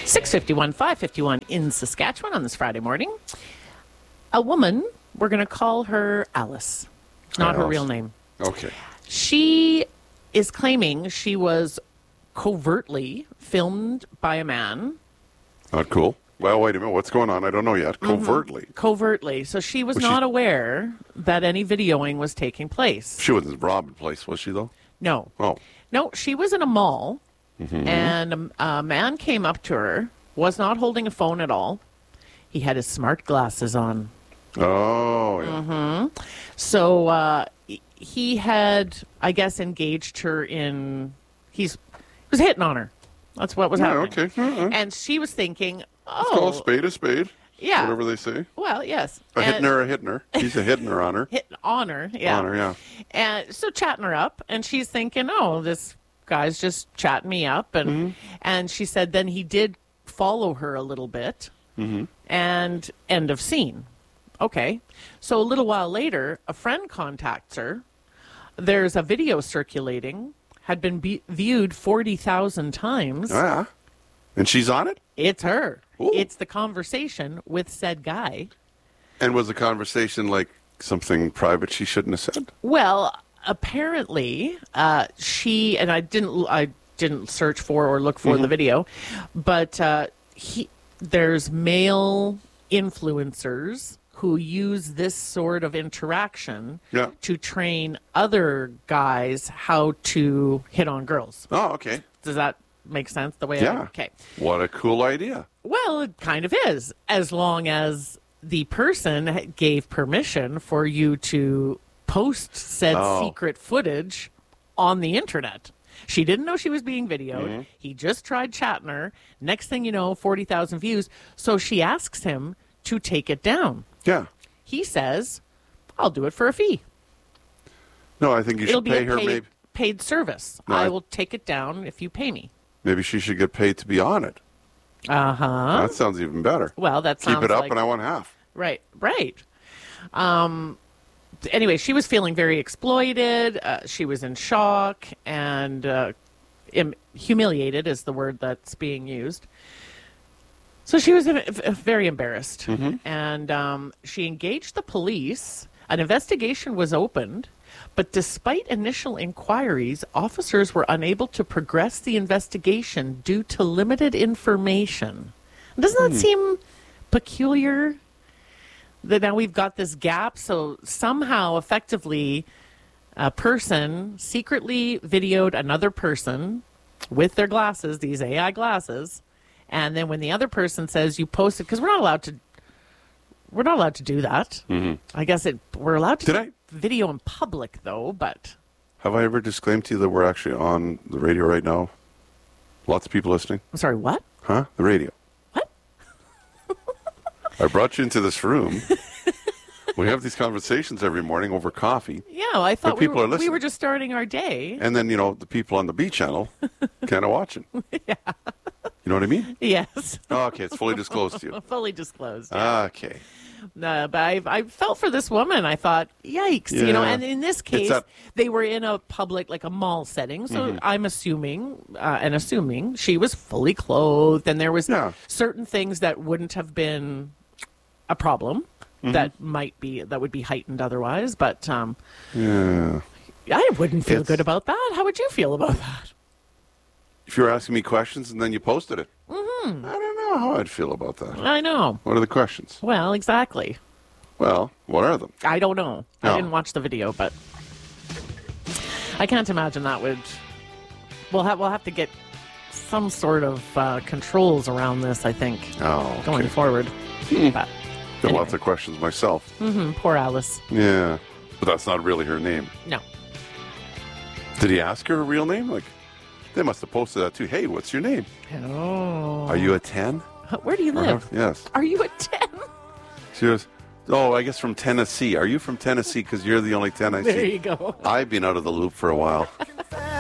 6:51, 5:51 in Saskatchewan on this Friday morning. A woman, we're going to call her Alice, not her real name. Okay. She is claiming she was covertly filmed by a man. Not cool. Well, wait a minute. What's going on? I don't know yet. Covertly. Covertly. So she was not aware that any videoing was taking place. She wasn't robbing place, was she, though? No. Oh. No, she was in a mall, and a man came up to her, was not holding a phone at all. He had his smart glasses on. Oh, yeah. So he had, I guess, engaged her in... He was hitting on her. That's what was happening. Okay. And she was thinking, Let's call a spade a spade. Yeah. Whatever they say. Well, yes. A hitting her. He's a hitting her on her. Hitting on her, yeah. On her, yeah. And so chatting her up, and she's thinking, oh, this guy's just chatting me up. And she said then he did follow her a little bit, and end of scene. Okay. So a little while later, a friend contacts her. There's a video circulating, had been viewed 40,000 times. Oh, yeah. And she's on it? It's her. Ooh. It's the conversation with said guy. And was the conversation like something private she shouldn't have said? Well, apparently, she and I didn't search for or look for the video, but there's male influencers who use this sort of interaction to train other guys how to hit on girls. Oh, okay. Does that make sense the way okay. What a cool idea. Well, it kind of is, as long as the person gave permission for you to post said secret footage on the internet. She didn't know she was being videoed. He just tried chatting her. Next thing you know, 40,000 views. So she asks him to take it down. Yeah. He says, I'll do it for a fee. No, I think you should pay her maybe. Paid service. No, I will take it down if you pay me. Maybe she should get paid to be on it. Uh-huh. That sounds even better. Well, that sounds Keep it up like, and I want half. Right. Anyway, she was feeling very exploited. She was in shock and humiliated is the word that's being used. So she was very embarrassed. And she engaged the police. An investigation was opened. But despite initial inquiries, officers were unable to progress the investigation due to limited information. Doesn't that seem peculiar? That now we've got this gap, so somehow, effectively, a person secretly videoed another person with their glasses, these AI glasses, and then when the other person says you posted, because we're not allowed to do that. I guess we're allowed to video in public, though, but... Have I ever disclaimed to you that we're actually on the radio right now? Lots of people listening. I'm sorry, what? Huh? The radio. What? I brought you into this room. We have these conversations every morning over coffee. Yeah, I thought people are listening. we were just starting our day. And then, the people on the B channel kind of watching. Yeah. You know what I mean? Yes. Oh, okay, it's fully disclosed to you. Fully disclosed. Yeah. Okay. But I felt for this woman. I thought, yikes, and in this case, they were in a public, like a mall setting. So I'm assuming she was fully clothed, and there was certain things that wouldn't have been a problem that would be heightened otherwise. But I wouldn't feel good about that. How would you feel about that? If you're asking me questions and then you posted it, I don't know how I'd feel about that. I know. What are the questions? Well, exactly. Well, what are them? I don't know. No. I didn't watch the video, but I can't imagine that would... We'll have to get some sort of controls around this, I think, going forward. But Got lots of questions myself. Poor Alice. Yeah. But that's not really her name. No. Did he ask her real name? Like, they must have posted that too. Hey, what's your name? Oh. Are you a 10? Where do you live? Yes. Are you a 10? She goes, I guess from Tennessee. Are you from Tennessee? Because you're the only 10 I see. There you go. I've been out of the loop for a while.